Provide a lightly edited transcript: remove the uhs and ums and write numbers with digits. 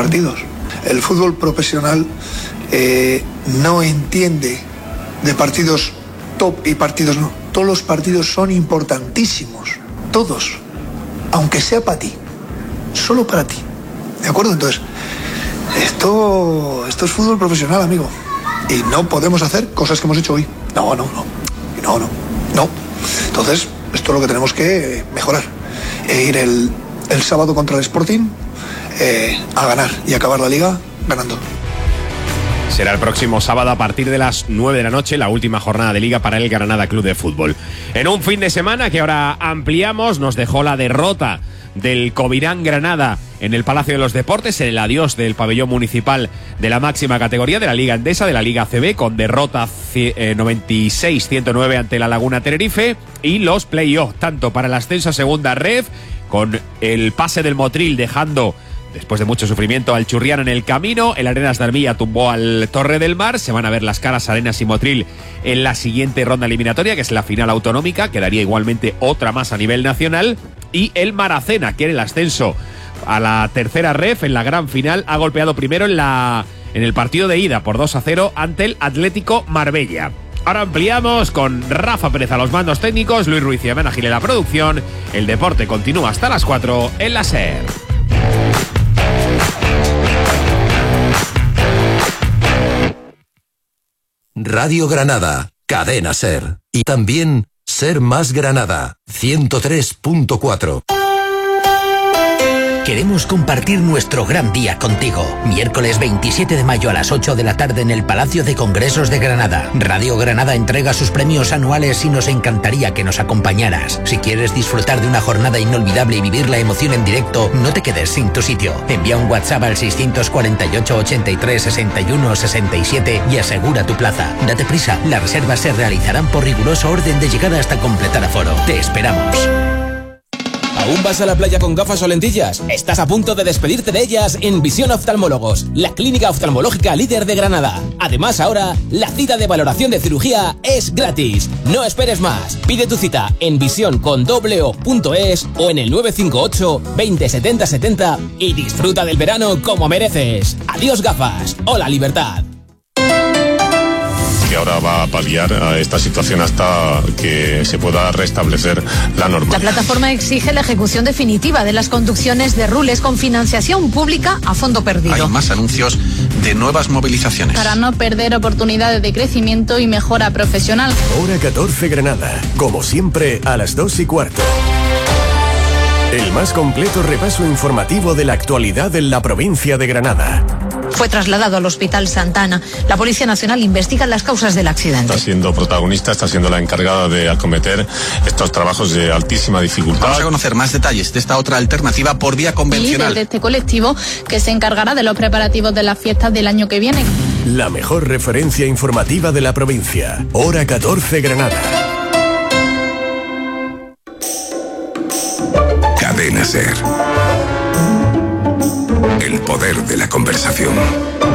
partidos. El fútbol profesional no entiende de partidos top y partidos no. Todos los partidos son importantísimos, todos, aunque sea para ti, solo para ti, ¿de acuerdo? Entonces, esto es fútbol profesional, amigo, y no podemos hacer cosas que hemos hecho hoy. No. Entonces, esto es lo que tenemos que mejorar, ir el sábado contra el Sporting a ganar y acabar la liga ganando. Será el próximo sábado a partir de las 9 de la noche, la última jornada de Liga para el Granada Club de Fútbol. En un fin de semana que ahora ampliamos, nos dejó la derrota del Covirán Granada en el Palacio de los Deportes, el adiós del pabellón municipal de la máxima categoría de la Liga Endesa, de la Liga CB, con derrota 96-109 ante la Laguna Tenerife, y los play-off, tanto para el ascenso a segunda ref, con el pase del Motril dejando, después de mucho sufrimiento, al Churriana en el camino. El Arenas de Armilla tumbó al Torre del Mar. Se van a ver las caras Arenas y Motril en la siguiente ronda eliminatoria, que es la final autonómica. Quedaría igualmente otra más a nivel nacional. Y el Maracena, que en el ascenso a la tercera ref, en la gran final, ha golpeado primero en el partido de ida por 2-0 ante el Atlético Marbella. Ahora ampliamos con Rafa Pérez a los mandos técnicos, Luis Ruiz y Amena Gil en la producción. El deporte continúa hasta las 4 en la SER. Radio Granada, Cadena SER. Y también SER Más Granada, 103.4. Queremos compartir nuestro gran día contigo. Miércoles 27 de mayo a las 8 de la tarde en el Palacio de Congresos de Granada. Radio Granada entrega sus premios anuales y nos encantaría que nos acompañaras. Si quieres disfrutar de una jornada inolvidable y vivir la emoción en directo, no te quedes sin tu sitio. Envía un WhatsApp al 648 83 61 67 y asegura tu plaza. Date prisa, las reservas se realizarán por riguroso orden de llegada hasta completar aforo. Te esperamos. ¿Aún vas a la playa con gafas o lentillas? Estás a punto de despedirte de ellas en Visión Oftalmólogos, la clínica oftalmológica líder de Granada. Además, ahora, la cita de valoración de cirugía es gratis. No esperes más. Pide tu cita en vision.es o en el 958 20 70 70 y disfruta del verano como mereces. Adiós gafas. Hola libertad. Que ahora va a paliar a esta situación hasta que se pueda restablecer la normalidad. La plataforma exige la ejecución definitiva de las conducciones de Rules con financiación pública a fondo perdido. Hay más anuncios de nuevas movilizaciones. Para no perder oportunidades de crecimiento y mejora profesional. Hora 14 Granada, como siempre a las 2:15. El más completo repaso informativo de la actualidad en la provincia de Granada. Fue trasladado al Hospital Santana. La Policía Nacional investiga las causas del accidente. Está siendo protagonista, está siendo la encargada de acometer estos trabajos de altísima dificultad. Vamos a conocer más detalles de esta otra alternativa por vía convencional. Líder de este colectivo que se encargará de los preparativos de las fiestas del año que viene. La mejor referencia informativa de la provincia. Hora 14 Granada. Cadena SER. El poder de la conversación.